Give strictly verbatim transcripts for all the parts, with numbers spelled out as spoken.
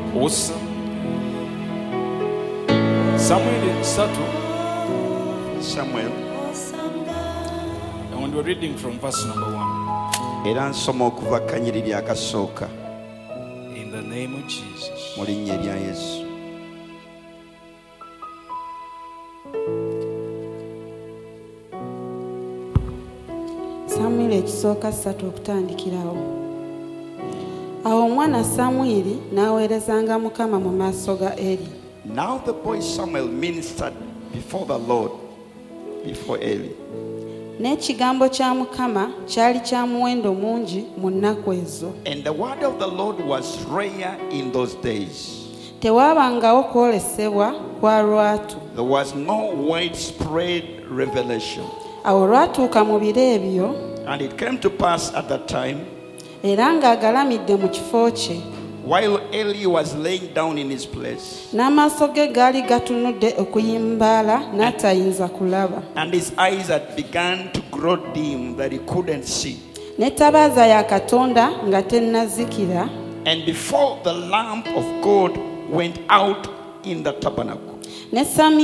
Awesome. Samuel Satu. Samuel. And when we're reading from verse number one. Era nsoma okuva kanyiriri akasooka. In the name of Jesus. Mu linnya erya Yesu. Samuel ekisooka ssatu okutandikirawo. Awo omwana Samwiri n'aweerezanga Mukama mu maaso ga Eri. Now the boy Samuel ministered before the Lord, before Eli. N'ekigambo kya Mukama kyali kya muwendo mungi mu nnaku ezo. And the word of the Lord was rare in those days. Tewaabangawo kwolesebwa kwa lwatu. There was no widespread revelation. Awo lwatuuka mu biro ebyo. And it came to pass at that time, era ng'agalamidde mu kifo kye, while Eli was laying down in his place, n'amaaso ge gaali gatunudde okuyimbaala n'atayinza kulaba, and his eyes had begun to grow dim that he couldn't see. N'ettabaaza ya Katonda nga tennazikira, and before the lamp of God went out in the tabernacle. ne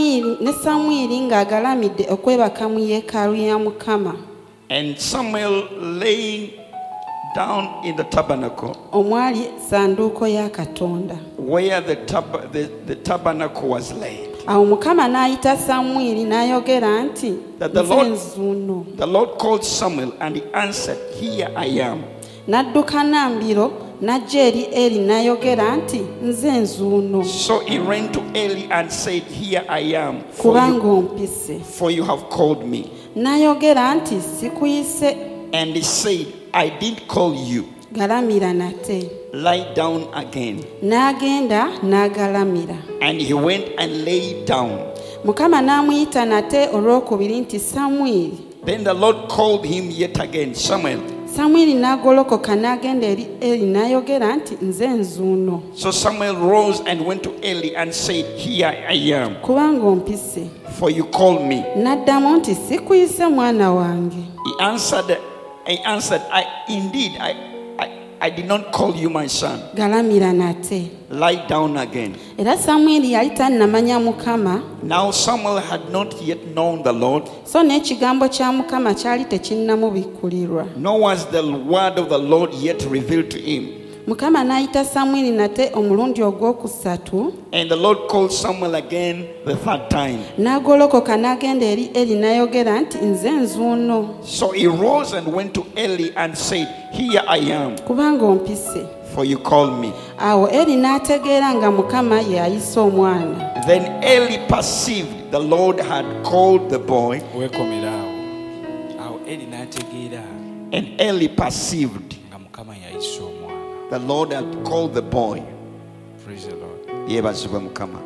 Samwiri ng'agalamidde okwebaka mu yeekaalu ya Mukama. And Samuel laying down in the tabernacle, omwali sanduuko ya Katonda, where the, tab- the, the tabernacle was laid. Awo Mukama n'ayita Samwiri n'ayogera nti, That the nze Lord, nzuuno. the Lord called Samuel and he answered, Here I am. N'adduka Nambiro n'ajja eri Eri n'ayogera nti, nze nzuuno. So he ran to Eli and said, Here I am, for Kubanga you, ompise. for you have called me. N'ayogera nti, sikuyise. And he said, I didn't call you. Galamira nate. Lie down again. N'agenda n'agalamira. And he went and lay down. Mukama n'amuyita nate olwokubiri nti, Samwiri. Then the Lord called him yet again, Samuel. Samwiri n'agolokoka n'agenda eri Eri n'ayogera nti, nze nzuuno. So Samuel rose and went to Eli and said, Here I am, Kubanga ompise. for you called me. N'addamu nti, sikuyise mwana wange. He answered, He answered, I indeed, I, I, I did not call you my son. Galamira nate. Lie down again. Era Samwiri yali tannamanya Mukama, Now Samuel had not yet known the Lord, so n'ekigambo kya Mukama kyali tekinnamubikkulirwa. nor was the word of the Lord yet revealed to him. Mukama n'ayita Samwiri nate omulundi ogwokusatu, And the Lord called Samuel again the third time. n'agolokoka n'agenda eri Eri n'ayogera nti, nze nzuuno. So he rose and went to Eli and said, Here I am, Kubanga ompise. for you called me. Awo Eri n'ategeera nga Mukama ye ayise omwana. Then Eli perceived the Lord had called the boy, Wekomera awo. Awo Eri n'ategeera and Eli perceived nga Mukama yayise omwana. the Lord had called the boy. Praise the Lord. Yebazibwe Mukama.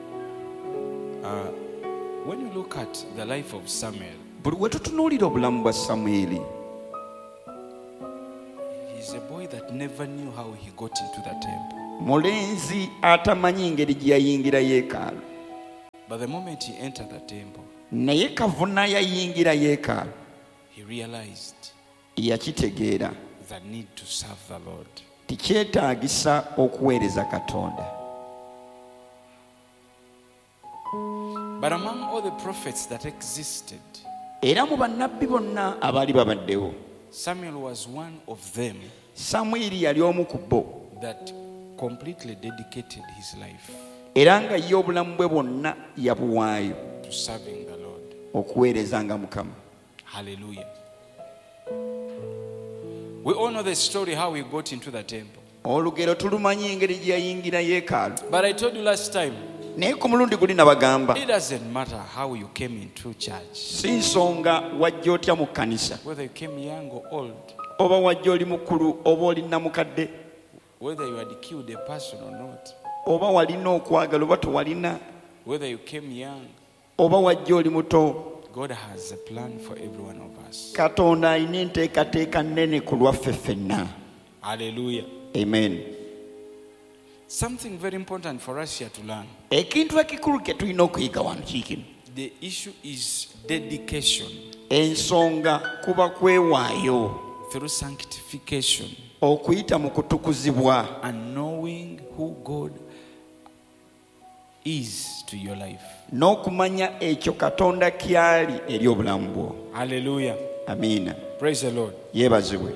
Uh, when you look at the life of Samuel, Buli we tutunuulira obulamu bwa Samwiri, he's a boy that never knew how he got into the temple. mulenzi atamanyi ngeri gye yayingira yeekaalu. But the moment he entered the temple, Naye kavuna yayingira yeekaalu, he realized yakitegeera the need to serve the Lord. tikyetaagisa okuweereza Katonda. But among all the prophets that existed, Era mu bannabbi bonna abaali babaddewo, Samuel was one of them Samwiri yali omu ku bo, that completely dedicated his life era nga ye obulamu bwe bwonna yabuwaayo to serving the Lord. okuweerezanga Mukama. Hallelujah. We all know the story how he got into the temple. Olugero tulumanyi engeri gye yayingira yeekaalu. But I told you last time, Naye ku mulundi guli nabagamba, it doesn't matter how you came into church, si nsonga wajja otya mu kkanisa, whether you came young or old, oba wajja oli mukulu oba oli namukadde, whether you had killed a person or not, oba walina okwagala oba tewalina, whether you came young, oba wajja oli muto. God has a plan for every one of us. Katonda alina enteekateeka nnene ku lwaffe ffenna. Hallelujah. Amen. Something very important for us here to learn. Ekintu ekikulu kye tulina okuyiga wano kiikino. The issue is dedication Ensonga kuba kwewaayo through sanctification okuyita mu kutukuzibwa and know knowing who God is to your life. n'okumanya ekyo katonda kyali eri obulamu bwo. Hallelujah. Amiina. Praise the Lord. Yeebazibwe.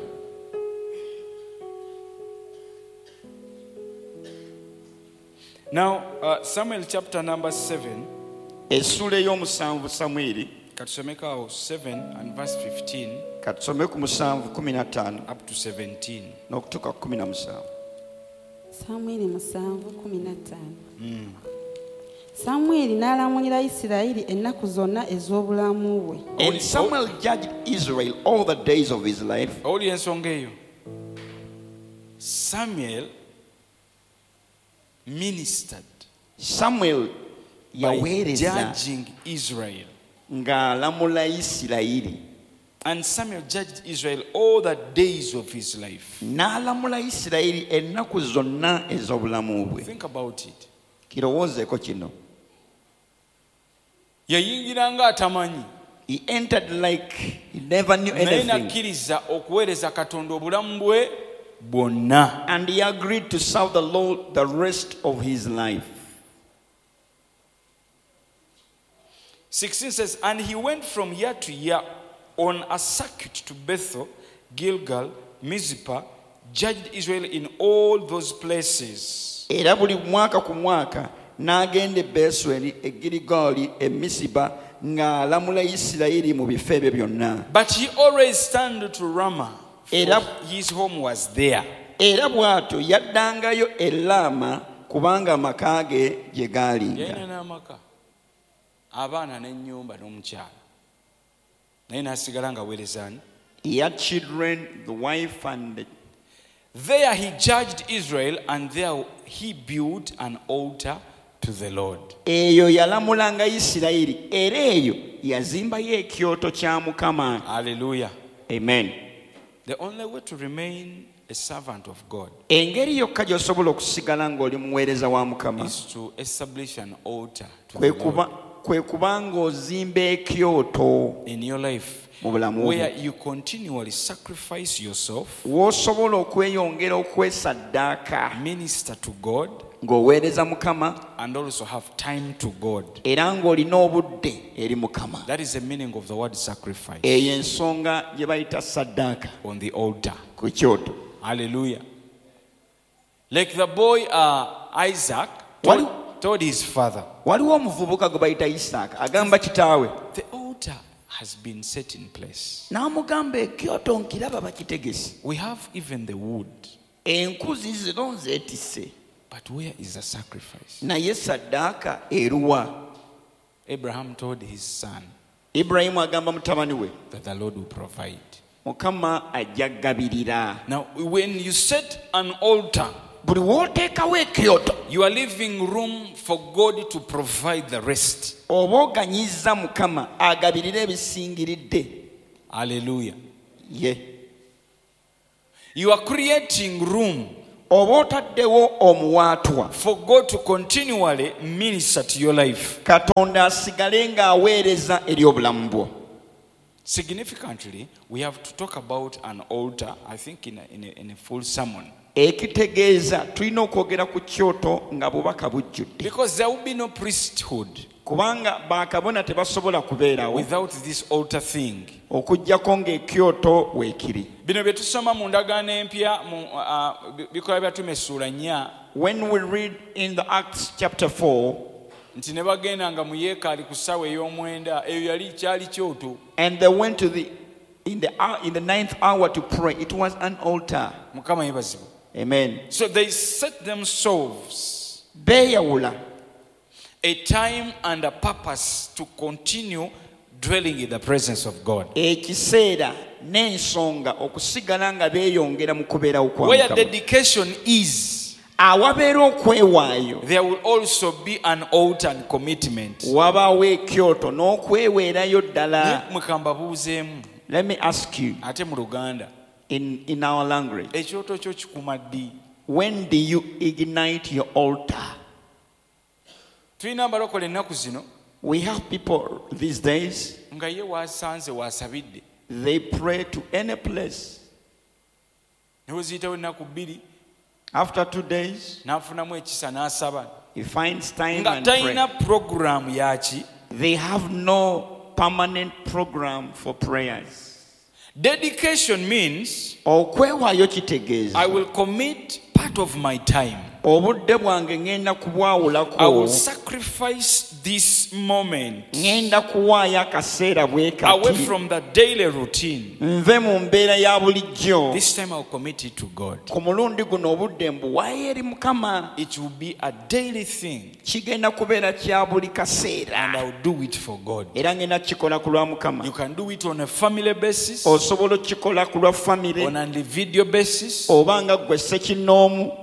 Now, uh, Samuel chapter number seven. Essula ey'omusanvu Samwiri, Katusomeka seven and verse fifteen katusome ku musanvu kumi na ttaano up to seventeen. n'okutuuka ku kumi na musanvu. Samwiri musanvu kumi na ttaano. Samwiri n'alamulira Isirayiri ennaku zonna ez'obulamu bwe. And Samuel judged Israel all the days of his life. Oli ensonga eyo. Samuel ministered Samuel by yaweereza judging Israel. ng'alamula Isirayiri. And Samuel judged Israel all the days of his life. N'alamula Isirayiri ennaku zonna ez'obulamu bwe. Think about it. Kirowoozeeko kino. Yayingira nga atamanyi. He entered like he never knew Naye anything. nakkiriza okuweereza Katonda obulamu bwe bwonna. And he agreed to serve the Lord the rest of his life. sixteen says, and he went from year to year on a circuit to Bethel, Gilgal, Mizpah, judged Israel in all those places. Era buli mwaka ku mwaka n'agenda e Besweri, e Girigaali, e Misipa ng'alamula Isirayiri mu bifo ebyo byonna. But he always turned to Ramah, for Era- his home was there. Era bw'atyo yaddangayo e Laama kubanga amaka ge gye gaalinga. Yalina n'amaka, abaana n'ennyumba n'omukyala, naye n'asigala ng'aweereza ani? He had children, the wife, and the... There he judged Israel, and there he built an altar to the Lord. eyo yalamulanga Isirayiri, era eyo yazimbayo ekyoto kya Mukama. Hallelujah. Amen. The only way to remain a servant of God Engeri yokka gy'osobola okusigala ng'oli muweereza wa Mukama is to establish an altar to kwe the kuba Lord kwe kuba ng'ozimba ekyoto in your life, mu bulamu bwo, where you continually sacrifice yourself, w'osobola okweyongera okwesaddaaka minister to God, ng'oweereza Mukama and also have time to God. era ng'olina obudde eri Mukama. That is the meaning of the word sacrifice Eyo ensonga gye bayita saddaaka on the altar. ku kyoto. Hallelujah. Like the boy uh, Isaac told, told his father, Waliwo omuvubuka gwe bayita Isaaka agamba kitaawe, the altar has been set in place. n'amugamba ekyoto nkiraba bakitegese, We have even the wood, enkuzi zino nzeetisse, but where is the sacrifice? naye saddaaka eruwa? Abraham told his son Ibulayimu agamba mutabani we, that the Lord will provide. Mukama ajja gabirira. Now, when you set an altar, Buli w'oteekawo ekyoto you are leaving room for God to provide the rest. oba oganyizza Mukama agabirira ebisingiridde. Hallelujah. Ye. You are creating room Oba otaddewo omuwaatwa for God to continually minister to your life. Katonda asigale ng'aweereza eri obulamu bwo. Significantly, we have to talk about an altar, I think, in a, in a, in a full sermon. Ekitegeeza tulina okwogera ku kyoto nga bubaka bujjudde, Because there will be no priesthood kubanga bakabona tebasobola kubeerawo without this altar thing. okuggyako ng'ekyoto weekiri. Bino bye tusoma mu ndagaano empya mu uh, bikola bya Ttume essuula nnya, When we read in the Acts chapter four, nti ne bagendanga mu yeekaalu ku ssaawa ey'omwenda, eyo yali kyali kyoto. and they went to the in the hour, in the ninth hour to pray, it was an altar. Mukama yeebazibwe. Amen. So they set themselves Beeyawula a time and a purpose to continue dwelling in the presence of God. ekiseera n'ensonga okusigala nga beeyongera mu kubeerawo kwa Where Mukama. dedication is, Awabeera okwewaayo there will also be an altar and commitment. wabaawo ekyoto n'okweweerayo ddala. Mukambabuuzeemu Let me ask you ate mu Luganda, in, in our language, ekyoto kyo kikuma ddi? when do you ignite your altar? Tulina abalokole ennaku zino We have people these days, nga ye waasanze waasabidde, they pray to any place. ne we ziyitawo ennaku bbiri, After two days, n'afunamu ekisa n'asaba he finds time nga and pray. talina puroguramu yaki. They have no permanent program for prayers. Dedication means Okwewaayo kitegeeza I will commit part of my time. obudde bwange ngenda I will kubwawulako, sacrifice this moment ngenda kuwaayo akaseera bwe away kati from the daily routine. nve mu mbeera ya bulijjo. This time I will commit it to God. Ku mulundi guno obudde mbuwaayo eri Mukama. It will be a daily thing Kigenda kubeera kya buli kaseera and I will do it for God. era ngenda kukikola ku lwa Mukama. You can do it on a family basis, Osobola okukikola ku lwa famire on an individual basis, oba nga ggwe ssekinnoomu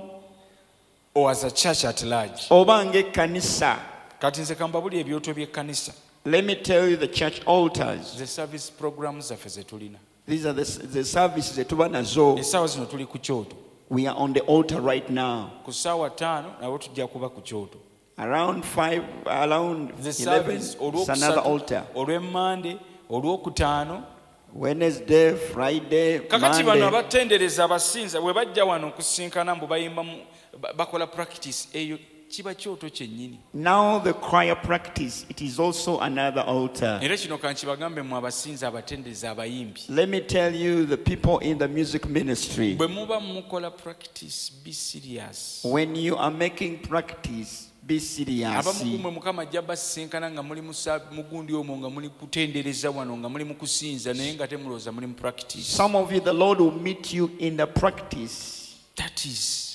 or as a church at large. oba ng'ekkanisa. Kati nze kambabuli ebyoto by'ekkanisa. Let me tell you the church altars. The service programs zaffe ze tulina. These are the, the services that tuba nazo. Essaawa zino tuli ku kyoto. We are on the altar right now. Ku ssaawa ttaano nabo tujja kuba ku kyoto. Around five, around The eleven, service it's another altar. olw'emmande olwokutaano. Wednesday, Friday, Kakati bano Monday. abatendereza abasinza bwe bajja wano okusinkana mbu bayimba mu- ba- bakola practice eyo kiba kyoto kyennyini. Now the choir practice, it is also another altar. Era kino kankibagambe mu abasinza abatendereza abayimbi. Let me tell you, the people in the music ministry, Bwe muba mukola practice, be serious. when you are making practice, be serious. Abamu kumwe Mukama ajja basinkana nga muli mu sa- mugundi omwo nga muli kutendereza wano nga muli mu kusinza naye nga temulowooza muli mu practice. Some of you, the Lord will meet you in the practice. That is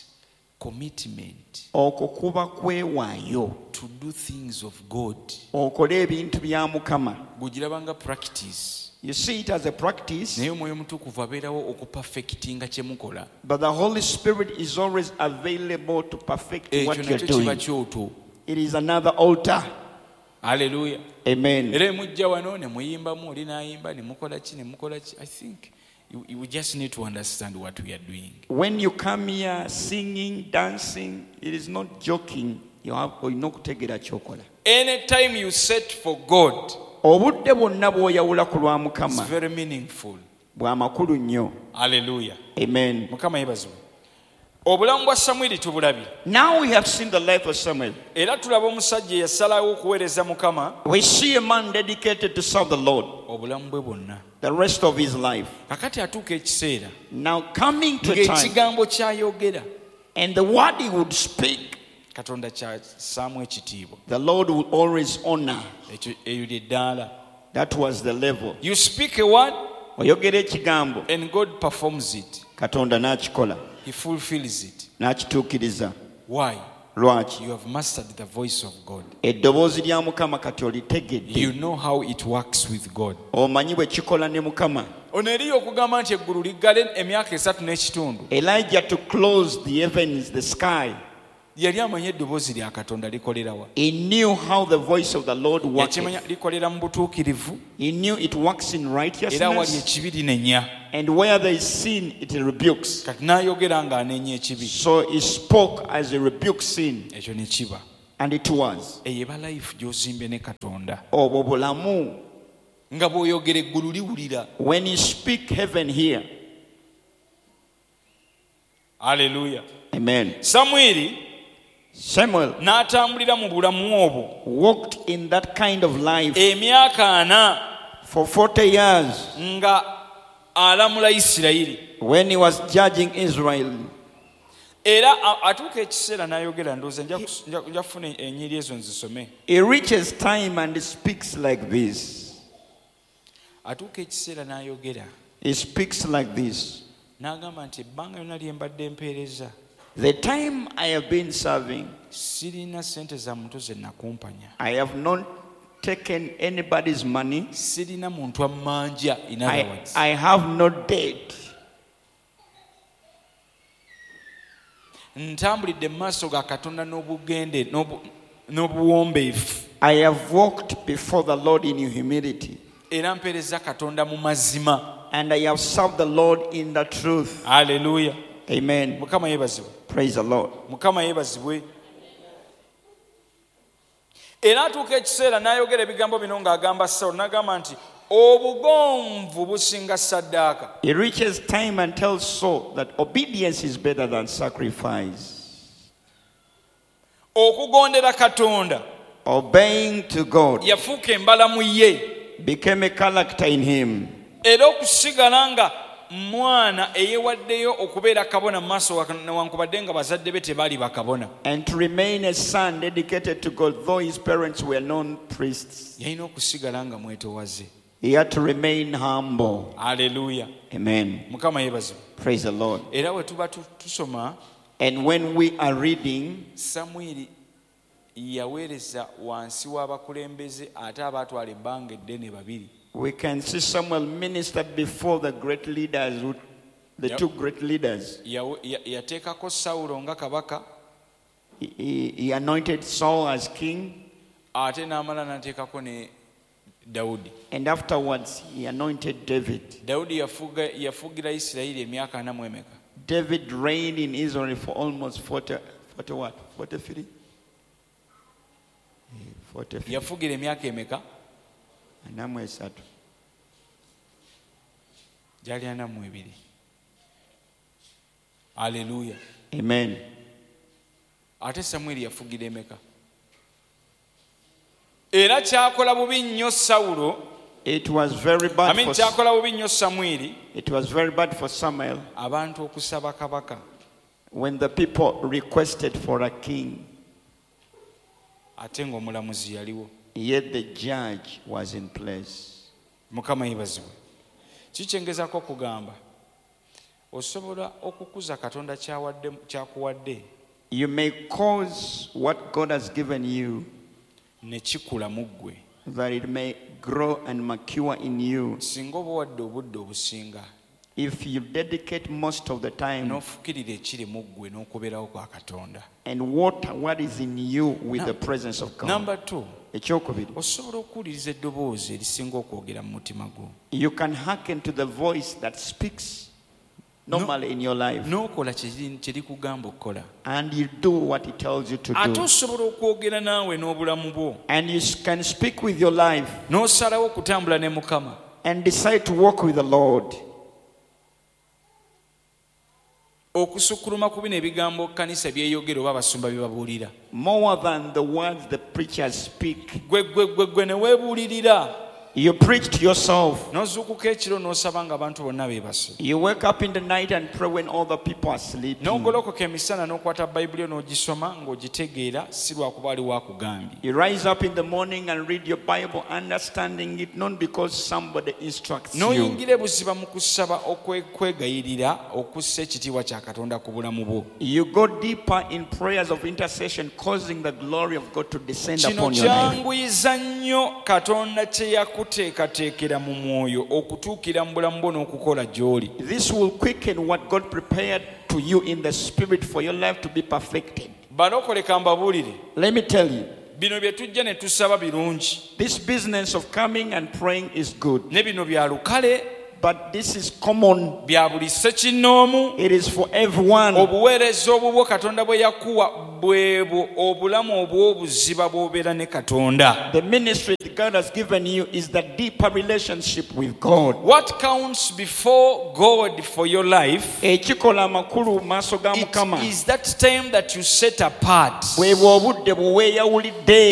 commitment Okwo kuba kwewaayo. to do things of God. Okole ebintu bya Mukama. Gugirabanga practice. You see it as a practice, Naye omwoyo mutukuvu abeerawo okupafekitinga kye mukola. but the Holy Spirit is always available to perfect what Ekyo you're nakyo kiba doing. kyoto. It is another altar. Hallelujah. Amen. Era mujja wano ne muyimbamu oli n'ayimba ne mukola ki ne mukola ki. I think you, you just need to understand what we are doing. When you come here singing, dancing, it is not joking. You have olina okutegeera kyokola. Anytime you set for God, Obudde bwonna bw'oyawula ku lwa it's Mukama very meaningful. bwa makulu nnyo. Hallelujah. Amen. Mukama yeebazibwe. Obulamu bwa Samwiri tubulabye. Now we have seen the life of Samuel. Era tulaba omusajja eyasalawo okuweereza Mukama We see a man dedicated to serve the Lord obulamu bwe bwonna. the rest of his life. Kakati atuuka ekiseera Now coming to a time, ng'ekigambo ky'ayogera and the word he would speak, Katonda ky'assaamu ekitiibwa. the Lord would always honor. Ekyo eyo ly'eddaala. That was the level. You speak a word Oyogera ekigambo, and God performs it. Katonda n'akikola, He fulfills it. n'akituukiriza. Why? Lwaki? You have mastered the voice of God. Eddoboozi lya Mukama kati olitegedde. You know how it works with God. Omanyi bwe kikola ne Mukama. Ono eriyo okugamba nti eggulu liggale emyaka esatu n'ekitundu. Elijah to close the heavens, the sky. Yali amanyi eddoboozi lya Katonda likolera wa. He knew how the voice of the Lord Yakimanya works. likolera mu butuukirivu He knew it works in era wali righteousness, ekibi linenya. and where there is sin, it rebukes. Kati n'ayogera ng'anenya ekibi. So he spoke as he rebuked sin, Ekyo ne kiba. and it was. Eyo eba life gy'ozimbye ne Katonda. Obwo bulamu. Nga bw'oyogera eggulu liwulira. When you speak, heaven here. Hallelujah. Amen. Samwiri Samuel n'atambulira mu bulamu obwo walked in that kind of life emyaka ana for forty years nga alamula Isirayiri. when he was judging Israel. Era a- atuuka ekiseera n'ayogera ndowooza nja kus- nja- nja kufuna ennyiri ezo nzisome. He reaches time and he speaks like this. Atuuka ekiseera n'ayogera He speaks like this. n'agamba nti ebbanga lyonna lye mbadde mpeereza The time I have been serving, sirina ssente za muntu ze nakumpanya, I have not taken anybody's money. sirina muntu ammanja. In other I, words, I have no debt. ntambulidde mu maaso ga Katonda n'obugende n'obu- n'obuwombeefu I have walked before the Lord in humility. era mpeereza Katonda mu mazima. And I have served the Lord in the truth. Haleluya. Amen. Mukama yeebazibwe. Praise the Lord. Mukama yeebazibwe. Era atuuka ekiseera n'ayogera ebigambo bino ng'agamba Sawulo n'agamba nti obugonvu businga saddaaka. He reaches time and tells Saul that obedience is better than sacrifice. Okugondera Katonda Obeying to God yafuuka embalamu ye, became a character in him. era okusigala nga mwana eyewaddeyo okubeera kabona mu maaso newankubadde nga bazadde be tebaali bakabona. And to remain a son dedicated to God, though his parents were known priests. Yalina okusigala nga mwetowaze. He had to remain humble. Haleluya. Amen. Mukama yeebazibwe. Praise the Lord. Era bwe tuba tu- tusoma And when we are reading, Samwiri yaweereza wansi w'abakulembeze ate abaatwala ebbanga eddene babiri. we can see Samuel ministered before the great leaders, who- the Yep. two great leaders. Yawe- ya- yateekako Sawulo nga kabaka He, he, he anointed Saul as king, ate n'amala n'ateekako ne Dawudi. and afterwards he anointed David. Dawudi yafuga yafugira Isirayiri emyaka ana mu emeka. David reigned in Israel for almost forty, forty what? forty-three? forty-three. Yafugira emyaka emeka? Anamu esatu. Gyali ana mu ebiri. Haleluya. Amen. Ate Samwiri yafugira emeka? Era kyakola bubi nnyo Sawulo, It was very bad amin for kyakola bubi nnyo Samwiri it was very bad for Samuel abantu okusaba kabaka. when the people requested for a king, Ate ng'omulamuzi yaliwo. yet the judge was in place. Mukama yeebazibwe. Kikyengezaako okugamba osobola okukuza Katonda kyawadde kyakuwadde You may cause what God has given you ne kikula mu ggwe that it may grow and mature in you singa oba wadde obudde obusinga if you dedicate most of the time n'ofukirira ekiri mu ggwe n'okubeerawo kwa Katonda. and water what is in you with the presence of God. Number two, Ekyokubiri, osobola okuwuliriza eddoboozi erisinga okwogera mu mutima gwo you can hearken to the voice that speaks normally in your life n'okola kye kye likugamba okukola. and you do what he tells you to Ate do. osobola okwogera naawe n'obulamu bwo And you can speak with your life n'osalawo okutambula ne Mukama. and decide to walk with the Lord. Okusukkuluma ku bino ebigambo kkanisa byeyogera oba abasumba bye babuulira. More than the words the preachers speak. Gwe gwe gwe gwe ne weebuulirira. You preach to yourself. N'ozuukuka ekiro n'osaba ng'abantu bonna beebase. You wake up in the night and pray when all the people are sleeping. N'ogolokoka emisana n'okwata Bayibuli yo n'ogisoma ng'ogitegeera si lwakuba aliwo akugambye. You rise up in the morning and read your Bible, understanding it not because somebody instructs you. N'oyingira ebuziba mu kusaba okwegayirira okussa ekitiibwa kya Katonda ku bulamu bwo. You go deeper in prayers of intercession, causing the glory of God to descend Kino upon your life. kyanguyiza nnyo Katonda kye yakuteekateekera mu mwoyo okutuukira mu bulamu bwo n'okukola gy'oli. This will quicken what God prepared to you in the spirit for your life to be perfected. Balokole ka mbabuulire. Let me tell you, Bino bye tujja ne tusaba birungi. this business of coming and praying is good, Ne bino bya lukale, but this is common. bya buli ssekinnoomu. It is for everyone. Obuweereza obubwo Katonda bwe yakuwa bwebwo obulamu obw'obuziba bw'obeera ne Katonda. The ministry that God has given you is the deeper relationship with God. What counts before God for your life, Ekikola amakulu mu maaso ga it Mukama is that time that you set apart. bwe bw'obudde bwe weeyawulidde